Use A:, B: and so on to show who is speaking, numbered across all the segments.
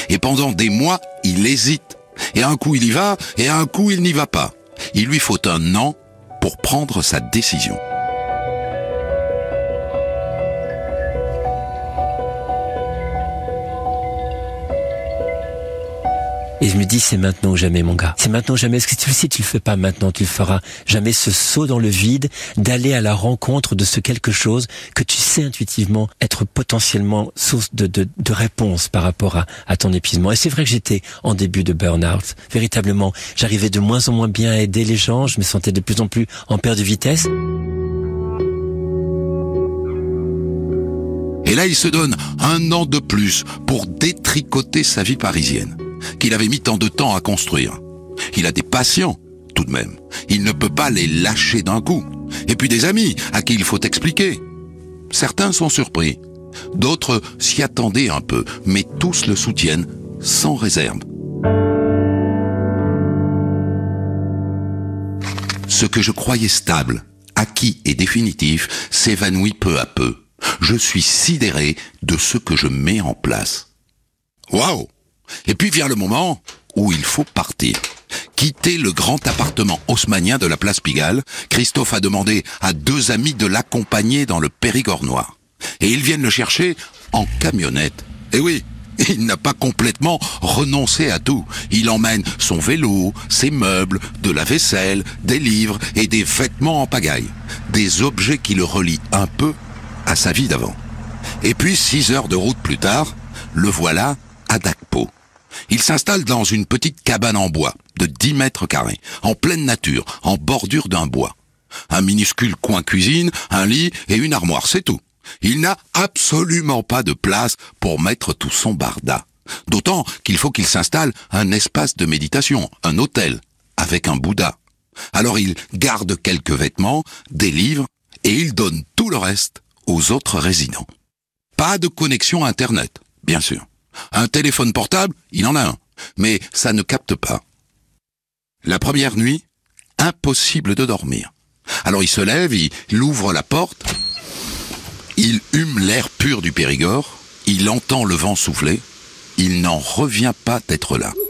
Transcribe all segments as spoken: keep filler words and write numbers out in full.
A: Et pendant des mois, il hésite. Et un coup il y va, et un coup il n'y va pas. Il lui faut un an pour prendre sa décision.
B: Et je me dis, c'est maintenant ou jamais, mon gars. C'est maintenant ou jamais. Est-ce que tu le sais, tu le fais pas maintenant, tu le feras jamais. Ce saut dans le vide, d'aller à la rencontre de ce quelque chose que tu sais intuitivement être potentiellement source de, de, de réponse par rapport à, à ton épuisement. Et c'est vrai que j'étais en début de burn-out. Véritablement, j'arrivais de moins en moins bien à aider les gens. Je me sentais de plus en plus en perte de vitesse.
A: Et là, il se donne un an de plus pour détricoter sa vie parisienne, qu'il avait mis tant de temps à construire. Il a des patients, tout de même. Il ne peut pas les lâcher d'un coup. Et puis des amis à qui il faut expliquer. Certains sont surpris. D'autres s'y attendaient un peu, mais tous le soutiennent sans réserve. Ce que je croyais stable, acquis et définitif, s'évanouit peu à peu. Je suis sidéré de ce que je mets en place. Waouh! Et puis vient le moment où il faut partir. Quitter le grand appartement haussmannien de la place Pigalle, Christophe a demandé à deux amis de l'accompagner dans le Périgord noir. Et ils viennent le chercher en camionnette. Et oui, il n'a pas complètement renoncé à tout. Il emmène son vélo, ses meubles, de la vaisselle, des livres et des vêtements en pagaille. Des objets qui le relient un peu à sa vie d'avant. Et puis, six heures de route plus tard, le voilà à Dacpo. Il s'installe dans une petite cabane en bois de dix mètres carrés, en pleine nature, en bordure d'un bois. Un minuscule coin cuisine, un lit et une armoire, c'est tout. Il n'a absolument pas de place pour mettre tout son barda. D'autant qu'il faut qu'il s'installe un espace de méditation, un hôtel, avec un Bouddha. Alors il garde quelques vêtements, des livres, et il donne tout le reste aux autres résidents. Pas de connexion Internet, bien sûr. Un téléphone portable, il en a un, mais ça ne capte pas. La première nuit, impossible de dormir. Alors il se lève, il ouvre la porte, il hume l'air pur du Périgord, il entend le vent souffler, il n'en revient pas d'être là.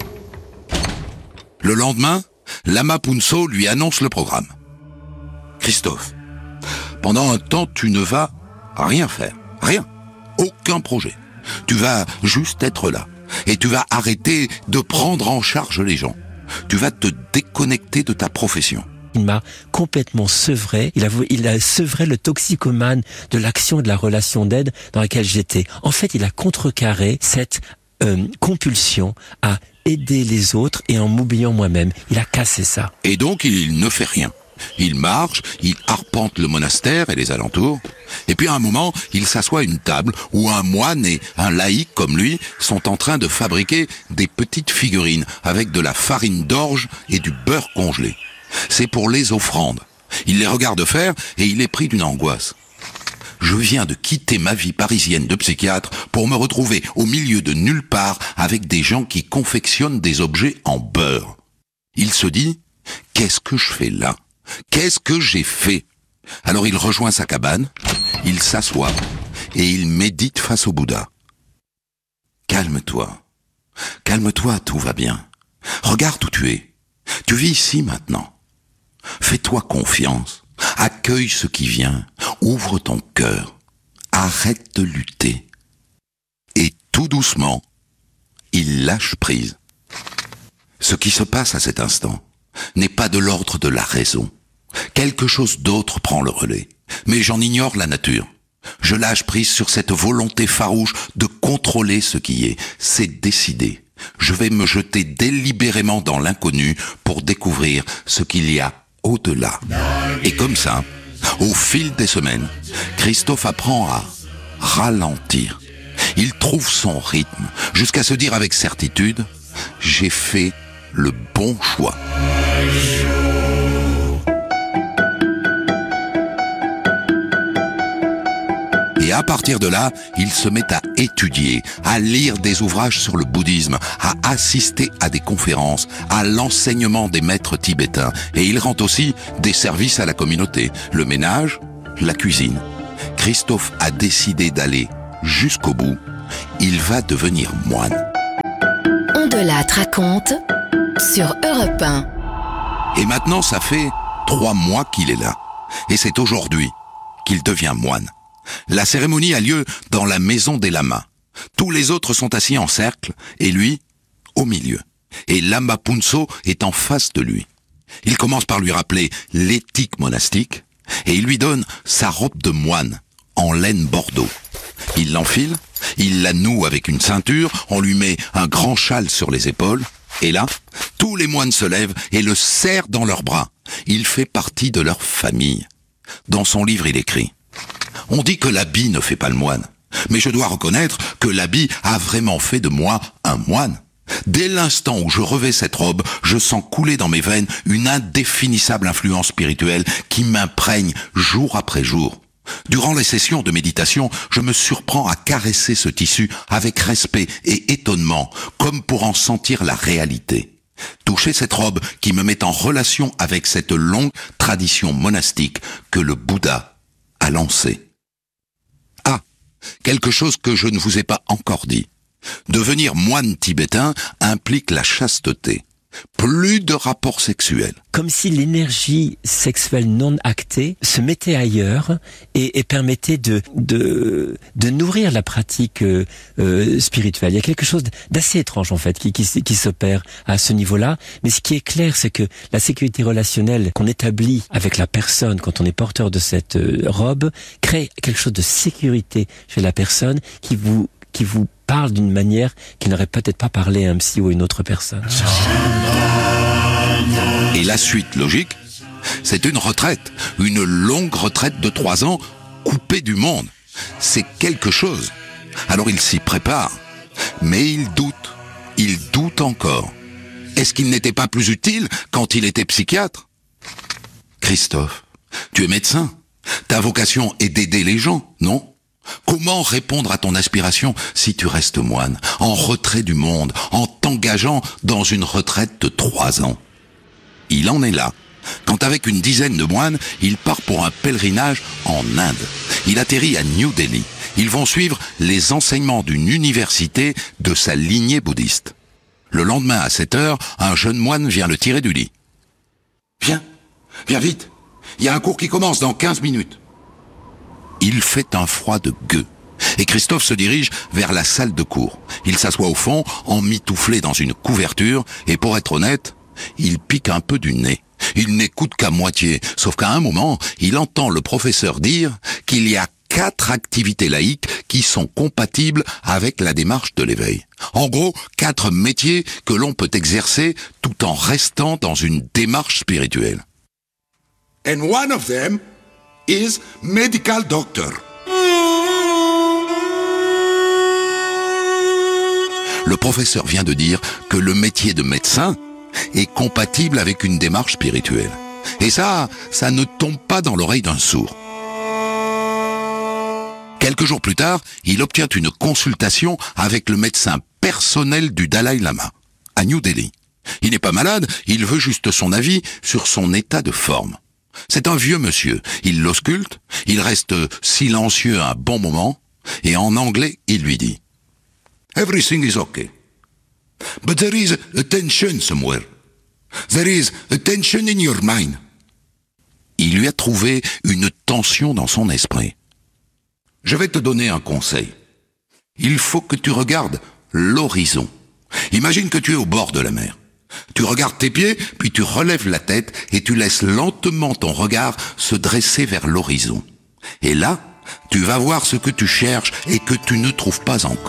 A: Le lendemain, Lama Punso lui annonce le programme. Christophe, pendant un temps, tu ne vas rien faire, rien, aucun projet. Tu vas juste être là. Et tu vas arrêter de prendre en charge les gens. Tu vas te déconnecter de ta profession.
B: Il m'a complètement sevré. Il a, il a sevré le toxicomane de l'action et de la relation d'aide dans laquelle j'étais. En fait, il a contrecarré cette euh, compulsion à aider les autres et en m'oubliant moi-même. Il a cassé ça.
A: Et donc, il ne fait rien. Il marche, il arpente le monastère et les alentours, et puis à un moment, il s'assoit à une table où un moine et un laïc comme lui sont en train de fabriquer des petites figurines avec de la farine d'orge et du beurre congelé. C'est pour les offrandes. Il les regarde faire et il est pris d'une angoisse. Je viens de quitter ma vie parisienne de psychiatre pour me retrouver au milieu de nulle part avec des gens qui confectionnent des objets en beurre. Il se dit, qu'est-ce que je fais là ? Qu'est-ce que j'ai fait ? Alors il rejoint sa cabane, il s'assoit et il médite face au Bouddha. Calme-toi, calme-toi, tout va bien. Regarde où tu es. Tu vis ici maintenant. Fais-toi confiance, accueille ce qui vient, ouvre ton cœur, arrête de lutter. Et tout doucement, il lâche prise. Ce qui se passe à cet instant n'est pas de l'ordre de la raison. Quelque chose d'autre prend le relais, mais j'en ignore la nature. Je lâche prise sur cette volonté farouche de contrôler ce qui est. C'est décidé. Je vais me jeter délibérément dans l'inconnu pour découvrir ce qu'il y a au-delà. Et comme ça, au fil des semaines, Christophe apprend à ralentir. Il trouve son rythme, jusqu'à se dire avec certitude, j'ai fait le bon choix. Et à partir de là, il se met à étudier, à lire des ouvrages sur le bouddhisme, à assister à des conférences, à l'enseignement des maîtres tibétains. Et il rend aussi des services à la communauté, le ménage, la cuisine. Christophe a décidé d'aller jusqu'au bout. Il va devenir moine.
C: Delattre raconte sur Europe un.
A: Et maintenant, ça fait trois mois qu'il est là. Et c'est aujourd'hui qu'il devient moine. La cérémonie a lieu dans la maison des lamas. Tous les autres sont assis en cercle, et lui, au milieu. Et Lama Phuntsho est en face de lui. Il commence par lui rappeler l'éthique monastique, et il lui donne sa robe de moine, en laine bordeaux. Il l'enfile, il la noue avec une ceinture, on lui met un grand châle sur les épaules, et là, tous les moines se lèvent et le serrent dans leurs bras. Il fait partie de leur famille. Dans son livre, il écrit « On dit que l'habit ne fait pas le moine, mais je dois reconnaître que l'habit a vraiment fait de moi un moine. Dès l'instant où je revais cette robe, je sens couler dans mes veines une indéfinissable influence spirituelle qui m'imprègne jour après jour. Durant les sessions de méditation, je me surprends à caresser ce tissu avec respect et étonnement, comme pour en sentir la réalité. Toucher cette robe qui me met en relation avec cette longue tradition monastique que le Bouddha a lancée. Ah, quelque chose que je ne vous ai pas encore dit. Devenir moine tibétain implique la chasteté. Plus de rapports sexuels.
B: Comme si l'énergie sexuelle non actée se mettait ailleurs et, et permettait de, de, de nourrir la pratique euh, euh, spirituelle. Il y a quelque chose d'assez étrange en fait qui, qui, qui s'opère à ce niveau-là. Mais ce qui est clair, c'est que la sécurité relationnelle qu'on établit avec la personne quand on est porteur de cette euh, robe crée quelque chose de sécurité chez la personne qui vous qui vous parle d'une manière qu'il n'aurait peut-être pas parlé à un psy ou à une autre personne.
A: Et la suite logique, c'est une retraite, une longue retraite de trois ans, coupée du monde. C'est quelque chose. Alors il s'y prépare, mais il doute, il doute encore. Est-ce qu'il n'était pas plus utile quand il était psychiatre ? Christophe, tu es médecin. Ta vocation est d'aider les gens, non ? Comment répondre à ton aspiration si tu restes moine, en retrait du monde, en t'engageant dans une retraite de trois ans ? Il en est là, quand avec une dizaine de moines, il part pour un pèlerinage en Inde. Il atterrit à New Delhi. Ils vont suivre les enseignements d'une université de sa lignée bouddhiste. Le lendemain à sept heures, un jeune moine vient le tirer du lit. « Viens, viens vite, il y a un cours qui commence dans quinze minutes. » Il fait un froid de gueux. Et Christophe se dirige vers la salle de cours. Il s'assoit au fond, emmitouflé dans une couverture, et pour être honnête, il pique un peu du nez. Il n'écoute qu'à moitié, sauf qu'à un moment, il entend le professeur dire qu'il y a quatre activités laïques qui sont compatibles avec la démarche de l'éveil. En gros, quatre métiers que l'on peut exercer tout en restant dans une démarche spirituelle. And one of them is medical doctor. Le professeur vient de dire que le métier de médecin est compatible avec une démarche spirituelle. Et ça, ça ne tombe pas dans l'oreille d'un sourd. Quelques jours plus tard, il obtient une consultation avec le médecin personnel du Dalai Lama, à New Delhi. Il n'est pas malade, il veut juste son avis sur son état de forme. C'est un vieux monsieur, il l'ausculte, il reste silencieux un bon moment, et en anglais, il lui dit « Everything is okay. But there is a tension somewhere. There is a tension in your mind. » Il lui a trouvé une tension dans son esprit. « Je vais te donner un conseil. Il faut que tu regardes l'horizon. Imagine que tu es au bord de la mer. Tu regardes tes pieds, puis tu relèves la tête et tu laisses lentement ton regard se dresser vers l'horizon. Et là, tu vas voir ce que tu cherches et que tu ne trouves pas encore. »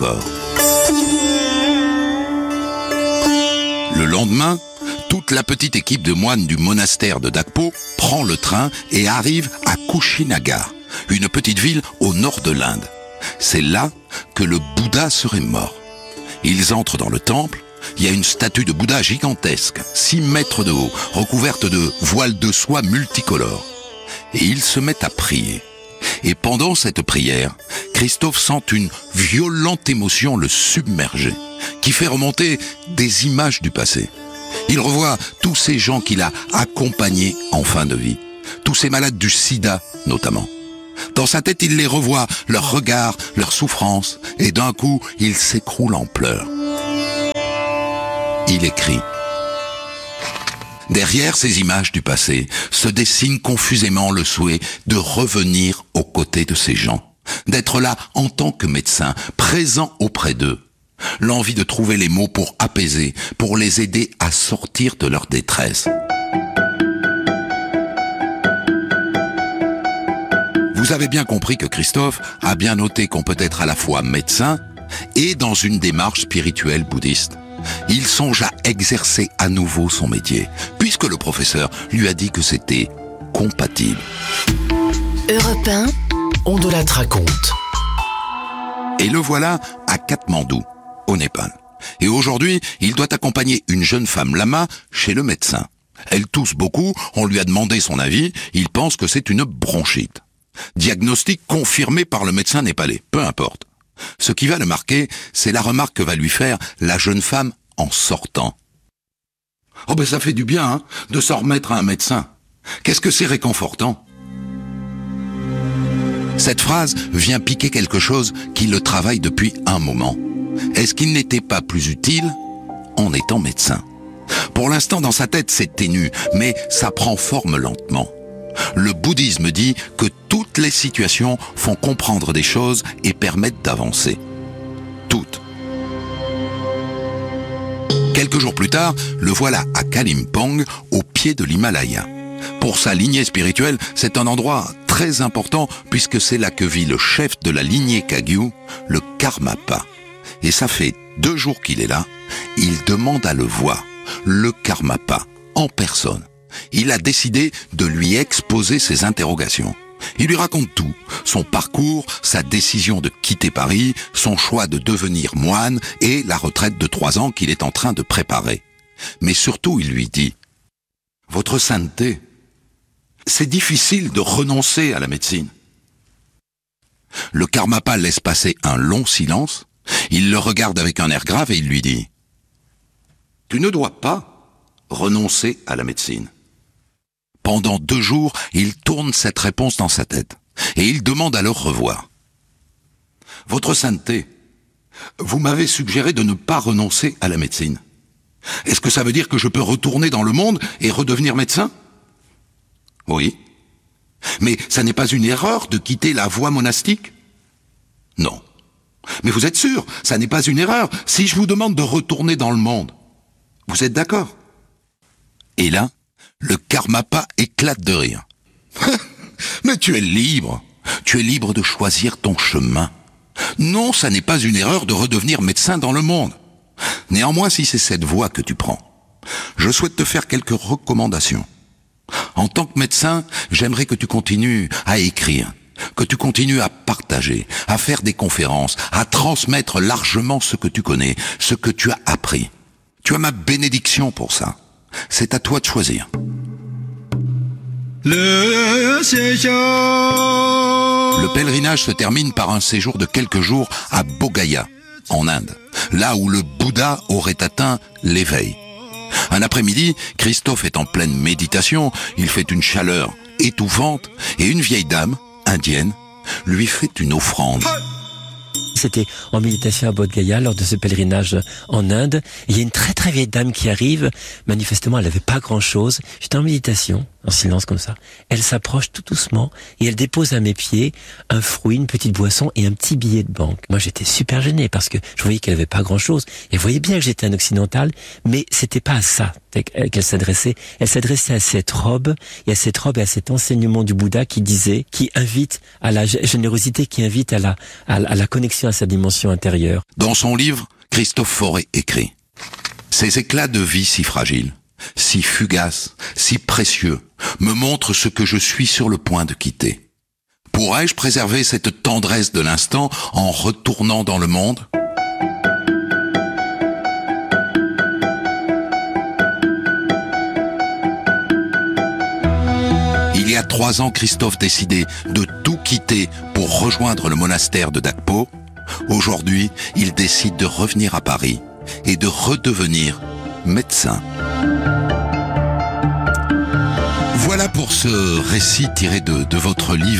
A: Le lendemain, toute la petite équipe de moines du monastère de Dakpo prend le train et arrive à Kushinagar, une petite ville au nord de l'Inde. C'est là que le Bouddha serait mort. Ils entrent dans le temple. Il y a une statue de Bouddha gigantesque, six mètres de haut, recouverte de voiles de soie multicolores. Et il se met à prier. Et pendant cette prière, Christophe sent une violente émotion le submerger, qui fait remonter des images du passé. Il revoit tous ces gens qu'il a accompagnés en fin de vie, tous ces malades du sida notamment. Dans sa tête, il les revoit, leurs regards, leurs souffrances, et d'un coup, il s'écroule en pleurs. il écrit. Derrière ces images du passé se dessine confusément le souhait de revenir aux côtés de ces gens, d'être là en tant que médecin, présent auprès d'eux. L'envie de trouver les mots pour apaiser, pour les aider à sortir de leur détresse. Vous avez bien compris que Christophe a bien noté qu'on peut être à la fois médecin et dans une démarche spirituelle bouddhiste. Il songe à exercer à nouveau son métier, puisque le professeur lui a dit que c'était compatible.
C: Europe un,
D: On de la raconte.
A: Et le voilà à Katmandou, au Népal. Et aujourd'hui, il doit accompagner une jeune femme lama chez le médecin. Elle tousse beaucoup, on lui a demandé son avis, il pense que c'est une bronchite. Diagnostic confirmé par le médecin népalais, peu importe. Ce qui va le marquer, c'est la remarque que va lui faire la jeune femme en sortant. « Oh ben ça fait du bien, hein, de s'en remettre à un médecin. Qu'est-ce que c'est réconfortant ?» Cette phrase vient piquer quelque chose qui le travaille depuis un moment. Est-ce qu'il n'était pas plus utile en étant médecin ? Pour l'instant, dans sa tête, c'est ténu, mais ça prend forme lentement. Le bouddhisme dit que toutes les situations font comprendre des choses et permettent d'avancer. Toutes. Quelques jours plus tard, le voilà à Kalimpong, au pied de l'Himalaya. Pour sa lignée spirituelle, c'est un endroit très important puisque c'est là que vit le chef de la lignée Kagyu, le Karmapa. Et ça fait deux jours qu'il est là, il demande à le voir, le Karmapa, en personne. Il a décidé de lui exposer ses interrogations. Il lui raconte tout, son parcours, sa décision de quitter Paris, son choix de devenir moine et la retraite de trois ans qu'il est en train de préparer. Mais surtout, il lui dit « Votre sainteté, c'est difficile de renoncer à la médecine. » Le Karmapa laisse passer un long silence, il le regarde avec un air grave et il lui dit « Tu ne dois pas renoncer à la médecine. » Pendant deux jours, il tourne cette réponse dans sa tête et il demande à le revoir. « Votre sainteté, vous m'avez suggéré de ne pas renoncer à la médecine. Est-ce que ça veut dire que je peux retourner dans le monde et redevenir médecin ? » « Oui. Mais ça n'est pas une erreur de quitter la voie monastique ? » ?»« Non. Mais vous êtes sûr, ça n'est pas une erreur si je vous demande de retourner dans le monde. Vous êtes d'accord ? » Et là, le Karmapa éclate de rire. « Mais tu es libre, tu es libre de choisir ton chemin. Non, ça n'est pas une erreur de redevenir médecin dans le monde. Néanmoins, si c'est cette voie que tu prends, je souhaite te faire quelques recommandations. En tant que médecin, j'aimerais que tu continues à écrire, que tu continues à partager, à faire des conférences, à transmettre largement ce que tu connais, ce que tu as appris. Tu as ma bénédiction pour ça. C'est à toi de choisir. » Le pèlerinage se termine par un séjour de quelques jours à Bodh Gaya, en Inde, là où le Bouddha aurait atteint l'éveil. Un après-midi, Christophe est en pleine méditation, il fait une chaleur étouffante et une vieille dame, indienne, lui fait une offrande.
B: C'était en méditation à Bodh Gaya lors de ce pèlerinage en Inde. Il y a une très très vieille dame qui arrive. Manifestement, elle n'avait pas grand-chose. J'étais en méditation, en silence comme ça. Elle s'approche tout doucement et elle dépose à mes pieds un fruit, une petite boisson et un petit billet de banque. Moi, j'étais super gêné parce que je voyais qu'elle n'avait pas grand-chose. Elle voyait bien que j'étais un occidental, mais c'était pas à ça qu'elle s'adressait. Elle s'adressait à cette robe et à cette robe et à cet enseignement du Bouddha qui disait, qui invite à la générosité, qui invite à la, à, à la connexion à sa dimension intérieure.
A: Dans son livre, Christophe Fauré écrit « Ces éclats de vie si fragiles, si fugaces, si précieux, me montrent ce que je suis sur le point de quitter. Pourrais-je préserver cette tendresse de l'instant en retournant dans le monde ? » Il y a trois ans, Christophe décidait de tout quitter pour rejoindre le monastère de Dakpo. Aujourd'hui, il décide de revenir à Paris et de redevenir médecin. Voilà pour ce récit tiré de, de votre livre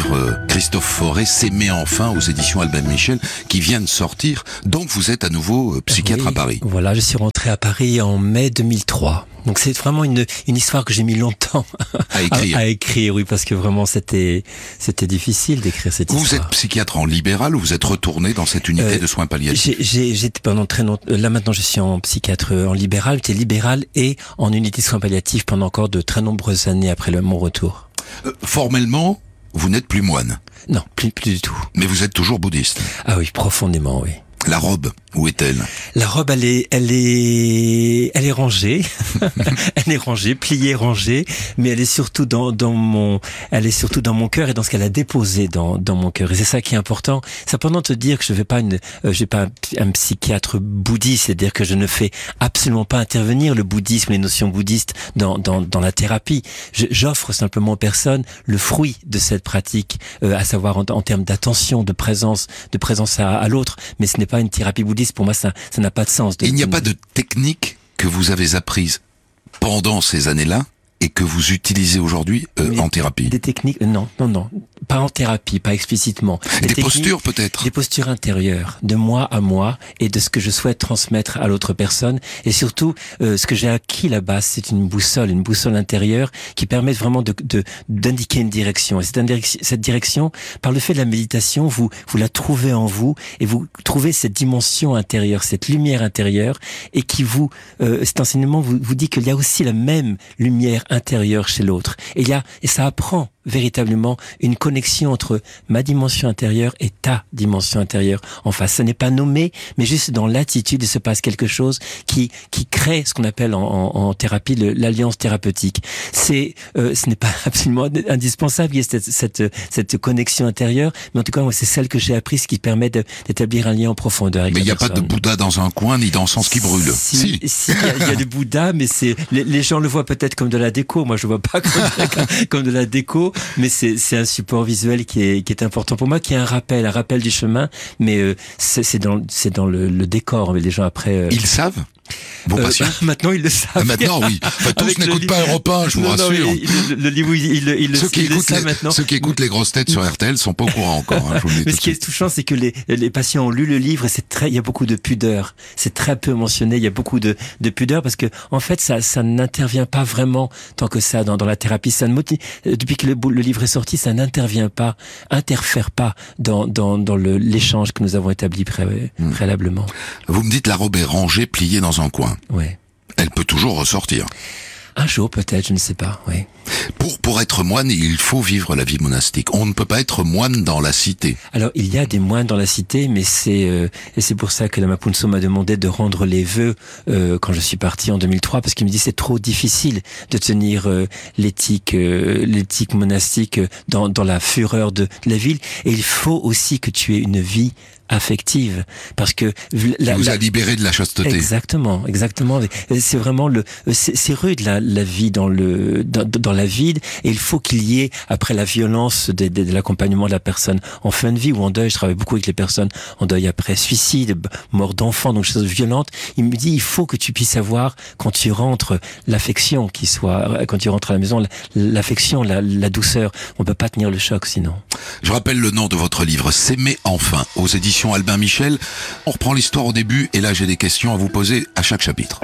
A: Christophe Fauré, S'aimer enfin aux éditions Albin Michel, qui vient de sortir. Donc vous êtes à nouveau euh, psychiatre
B: Oui,
A: à Paris.
B: Voilà, je suis rentré à Paris en mai deux mille trois. Donc c'est vraiment une une histoire que j'ai mis longtemps
A: À écrire.
B: à, à écrire, oui, parce que vraiment c'était c'était difficile d'écrire cette
A: Vous
B: histoire.
A: êtes psychiatre en libéral ou vous êtes retourné dans cette unité
B: Euh,
A: de soins palliatifs?
B: J'ai, j'ai, j'étais pendant très longtemps. Là maintenant, je suis en psychiatre en libéral. J'étais libéral et en unité de soins palliatifs pendant encore de très nombreuses années après le, mon retour.
A: Euh, formellement, vous n'êtes plus moine,
B: Non, plus plus du tout.
A: mais vous êtes toujours bouddhiste.
B: Ah oui, profondément, oui.
A: La robe, où est-elle?
B: La robe, elle est, elle est, elle est rangée. Elle est rangée, pliée, rangée, mais elle est surtout dans, dans mon, elle est surtout dans mon cœur et dans ce qu'elle a déposé dans, dans mon cœur. Et c'est ça qui est important. C'est important de te dire que je vais pas une, euh, je vais pas un, un psychiatre bouddhiste, c'est-à-dire que je ne fais absolument pas intervenir le bouddhisme, les notions bouddhistes dans, dans, dans la thérapie. Je, j'offre simplement aux personnes le fruit de cette pratique, euh, à savoir en, en termes d'attention, de présence, de présence à, à l'autre. Mais ce n'est pas une thérapie bouddhiste. Pour moi, ça, ça n'a pas de sens. De,
A: Il n'y a
B: de-
A: pas de technique que vous avez apprise pendant ces années-là et que vous utilisez aujourd'hui euh,
B: Mais
A: en thérapie?
B: Des techniques, euh, non, non, non, pas en thérapie, pas explicitement.
A: Des,
B: techniques-
A: postures peut-être?
B: Des postures intérieures, de moi à moi, et de ce que je souhaite transmettre à l'autre personne. Et surtout, euh, ce que j'ai acquis là-bas, c'est une boussole, une boussole intérieure qui permet vraiment de, de d'indiquer une direction. Et cette, indirec- cette direction, par le fait de la méditation, vous vous la trouvez en vous et vous trouvez cette dimension intérieure, cette lumière intérieure, et qui vous, euh, cet enseignement vous, vous dit qu'il y a aussi la même lumière intérieure chez l'autre. Et il y a, et ça apprend véritablement une connexion entre ma dimension intérieure et ta dimension intérieure en face. Ce n'est pas nommé, mais juste dans l'attitude, il se passe quelque chose qui qui crée ce qu'on appelle en, en, en thérapie le, l'alliance thérapeutique. C'est, euh, ce n'est pas absolument indispensable, il y a cette, cette cette connexion intérieure, mais en tout cas, moi, c'est celle que j'ai apprise qui permet de, d'établir un lien en profondeur avec
A: Mais
B: la
A: il n'y a pas de
B: personne.
A: Bouddha dans un coin ni d'encens qui brûle.
B: Si, si, il y a, il y a du Bouddha, mais c'est les, les gens le voient peut-être comme de la déco. Moi, je vois pas comme, comme, comme de la déco, mais c'est c'est un support visuel qui est qui est important pour moi, qui est un rappel, un rappel du chemin. Mais euh, c'est c'est dans c'est dans le, le décor. Mais les gens après. Euh,
A: Ils savent, vos
B: euh,
A: patients?
B: maintenant, ils le savent.
A: Ah, maintenant, oui. Enfin, tous
B: Avec le
A: n'écoutent
B: livre-
A: pas Europe un, je vous
B: Non, non,
A: rassure.
B: mais le, le livre, il, il, il,
A: Ceux
B: il,
A: qui,
B: il le
A: écoutent
B: sait
A: les,
B: maintenant.
A: ceux qui écoutent les grosses têtes sur R T L sont pas au courant encore, hein, je vous le dis
B: Mais
A: tout
B: ce
A: de
B: qui est
A: suite.
B: touchant, c'est que les, les patients ont lu le livre et c'est très, il y a beaucoup de pudeur. C'est très peu mentionné. Il y a beaucoup de, de pudeur parce que, en fait, ça, ça n'intervient pas vraiment tant que ça dans, dans la thérapie. Ça ne motive, depuis que le, le livre est sorti, ça n'intervient pas, interfère pas dans, dans, dans le, l'échange que nous avons établi pré,
A: Hmm.
B: préalablement.
A: Vous me dites la robe est rangée, pliée dans un coin.
B: Ouais.
A: Elle peut toujours ressortir.
B: Un jour, peut-être, je ne sais pas, oui.
A: Pour, pour être moine, il faut vivre la vie monastique. On ne peut pas être moine dans la cité.
B: Alors, il y a des moines dans la cité, mais c'est euh, et c'est pour ça que Lama Punso m'a demandé de rendre les vœux euh, quand je suis parti en deux mille trois, parce qu'il me dit c'est trop difficile de tenir euh, l'éthique euh, l'éthique monastique euh, dans dans la fureur de, de la ville, et il faut aussi que tu aies une vie affective, parce que
A: Il
B: la,
A: vous
B: la-
A: a libéré de la chasteté.
B: Exactement, exactement. C'est vraiment le, c'est, c'est rude la, la vie dans le, dans, dans la vide, et il faut qu'il y ait après la violence de, de, de l'accompagnement de la personne en fin de vie ou en deuil. Je travaille beaucoup avec les personnes en deuil après suicide, mort d'enfant, donc choses violentes. Il me dit il faut que tu puisses avoir quand tu rentres l'affection qui soit, quand tu rentres à la maison, l'affection, la, la douceur. On peut pas tenir le choc sinon.
A: Je rappelle le nom de votre livre, S'aimer enfin, aux éditions Albin Michel. On reprend l'histoire au début et là j'ai des questions à vous poser à chaque chapitre.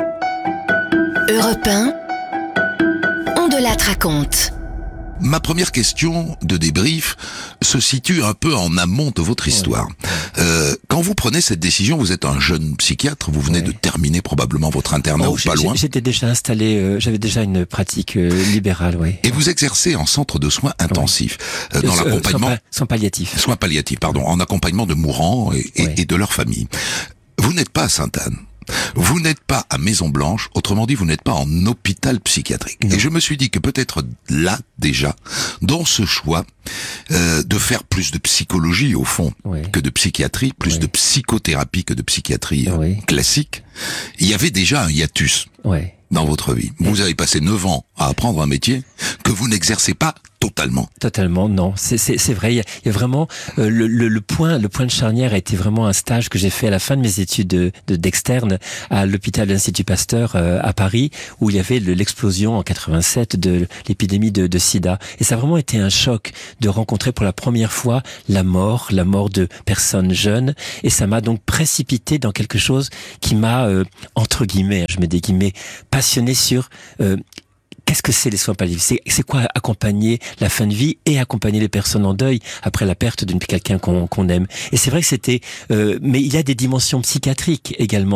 C: Europe un, on de la raconte.
A: Ma première question de débrief se situe un peu en amont de votre histoire. Euh, quand vous prenez cette décision, vous êtes un jeune psychiatre, vous venez
B: Ouais.
A: de terminer probablement votre internat
B: Oh,
A: ou pas
B: j'ai-
A: loin,
B: J'étais déjà installé, euh, j'avais déjà une pratique euh, libérale, oui.
A: et vous exercez en centre de soins intensifs, euh, dans
B: Euh,
A: l'accompagnement,
B: sans, pa- sans palliatif.
A: soins palliatifs, pardon, en accompagnement de mourants et, et-
B: Ouais.
A: et de leur famille. Vous n'êtes pas à Sainte-Anne. Vous n'êtes pas à Maison-Blanche, autrement dit, vous n'êtes pas en hôpital psychiatrique.
B: Non.
A: Et je me suis dit que peut-être là, déjà, dans ce choix euh, de faire plus de psychologie, au fond,
B: Ouais.
A: que de psychiatrie, plus
B: Ouais.
A: de psychothérapie que de psychiatrie euh,
B: Ouais.
A: classique, il y avait déjà un hiatus
B: Ouais.
A: dans votre vie. Vous avez passé neuf ans à apprendre un métier que vous n'exercez pas totalement. totalement.
B: Totalement, non. C'est, c'est, c'est vrai. Il y a, il y a vraiment euh, le, le, le point, le point de charnière a été vraiment un stage que j'ai fait à la fin de mes études de, de, d'externe à l'hôpital de l'Institut Pasteur euh, à Paris, où il y avait le, l'explosion en quatre-vingt-sept de l'épidémie de, de SIDA. Et ça a vraiment été un choc de rencontrer pour la première fois la mort, la mort de personnes jeunes. Et ça m'a donc précipité dans quelque chose qui m'a euh, entre guillemets, je mets des guillemets, passionné sur euh, qu'est-ce que c'est les soins palliatifs ? C'est, c'est quoi accompagner la fin de vie et accompagner les personnes en deuil après la perte de quelqu'un qu'on, qu'on aime. Et c'est vrai que c'était... Euh, mais il y a des dimensions psychiatriques également.